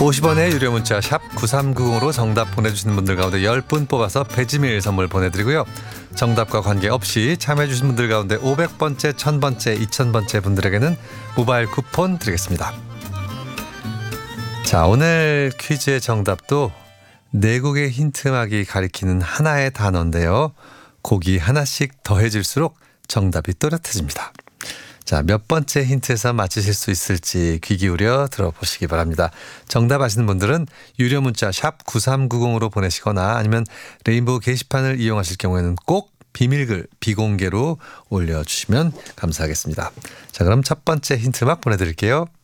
50원의 유료 문자 샵 9390으로 정답 보내주시는 분들 가운데 10분 뽑아서 배지밀 선물 보내드리고요. 정답과 관계없이 참여해주신 분들 가운데 500번째, 1000번째, 2000번째 분들에게는 모바일 쿠폰 드리겠습니다. 자, 오늘 퀴즈의 정답도 내국의 힌트막이 가리키는 하나의 단어인데요. 곡이 하나씩 더해질수록 정답이 또렷해집니다. 자, 몇 번째 힌트에서 맞히실 수 있을지 귀 기울여 들어보시기 바랍니다. 정답 아시는 분들은 유료 문자 샵 9390으로 보내시거나 아니면 레인보우 게시판을 이용하실 경우에는 꼭 비밀글 비공개로 올려주시면 감사하겠습니다. 자, 그럼 첫 번째 힌트막 보내드릴게요.